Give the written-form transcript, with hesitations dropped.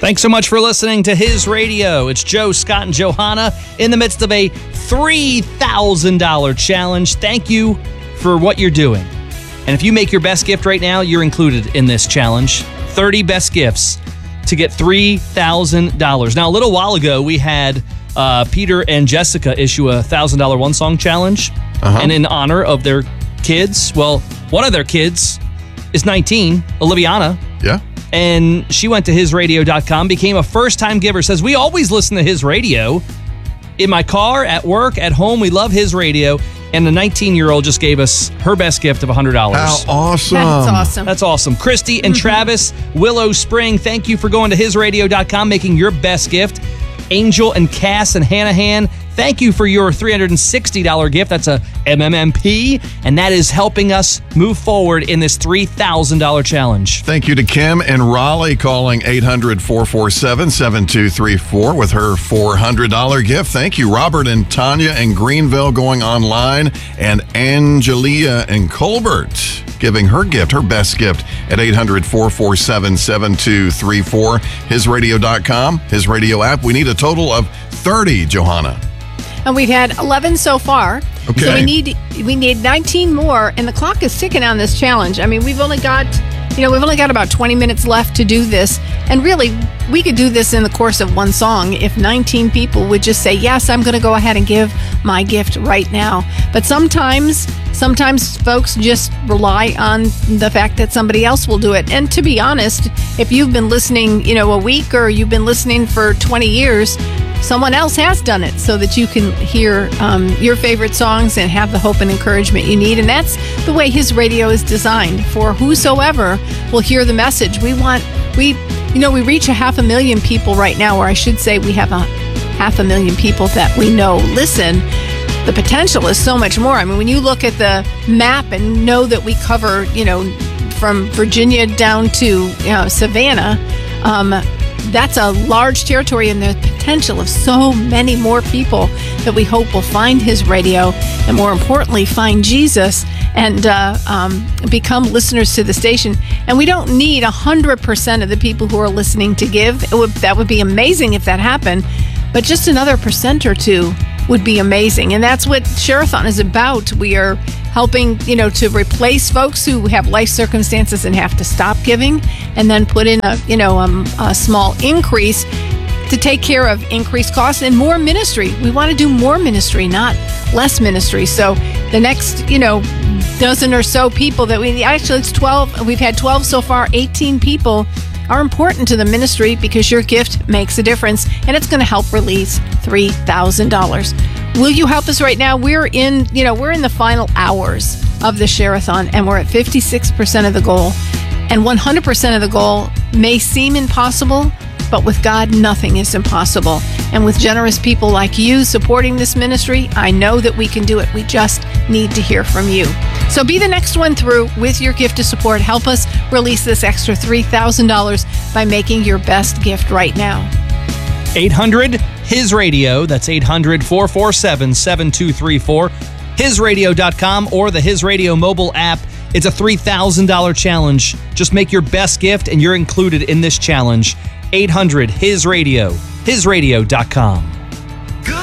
Thanks so much for listening to His Radio. It's Joe, Scott, and Johanna in the midst of a $3,000 challenge. Thank you for what you're doing. And if you make your best gift right now, you're included in this challenge. 30 best gifts to get $3,000. Now, a little while ago, we had Peter and Jessica issue a $1,000 one-song challenge. And in honor of their kids, well, one of their kids is 19, Oliviana. Yeah. And she went to hisradio.com, became a first-time giver, says, we always listen to His Radio. In my car, at work, at home, we love His Radio. And the 19-year-old just gave us her best gift of $100. How awesome. That's awesome. That's awesome. Christy and Travis, Willow Spring, thank you for going to hisradio.com, making your best gift. Angel and Cass and Hanahan, thank you for your $360 gift. That's a MMMP, and that is helping us move forward in this $3,000 challenge. Thank you to Kim in Raleigh calling 800-447-7234 with her $400 gift. Thank you, Robert and Tanya in Greenville going online, and Angelia in Colbert giving her gift, her best gift at 800-447-7234. Hisradio.com, His Radio app. We need a total of 30, Johanna. And we've had 11 so far. Okay. So we need 19 more, and the clock is ticking on this challenge. I mean, we've only got about 20 minutes left to do this. And really, we could do this in the course of one song if 19 people would just say, yes, I'm going to go ahead and give my gift right now. But sometimes folks just rely on the fact that somebody else will do it. And to be honest, if you've been listening, a week, or you've been listening for 20 years, someone else has done it so that you can hear your favorite songs and have the hope and encouragement you need. And that's the way His Radio is designed, for whosoever will hear the message. We reach 500,000 people right now, or I should say we have 500,000 people that we know listen. The potential is so much more. I mean, when you look at the map and know that we cover, from Virginia down to Savannah, that's a large territory, and the potential of so many more people that we hope will find His Radio, and more importantly, find Jesus and become listeners to the station. And we don't need 100% of the people who are listening to give. That would be amazing if that happened, but just another percent or two would be amazing. And that's what Share-a-thon is about. We are helping, to replace folks who have life circumstances and have to stop giving, and then put in a small increase to take care of increased costs and more ministry. We want to do more ministry, not less ministry. So the next, dozen or so people that it's 12. We've had 12 so far. 18 people are important to the ministry because your gift makes a difference, and it's going to help release $3,000. Will you help us right now? We're in the final hours of the Share-a-thon, and we're at 56% of the goal. And 100% of the goal may seem impossible, but with God, nothing is impossible. And with generous people like you supporting this ministry, I know that we can do it. We just need to hear from you. So be the next one through with your gift to support. Help us release this extra $3,000 by making your best gift right now. 800 His Radio. That's 800-447-7234. Hisradio.com or the His Radio mobile app. It's a $3,000 challenge. Just make your best gift and you're included in this challenge. 800 His Radio. Hisradio.com.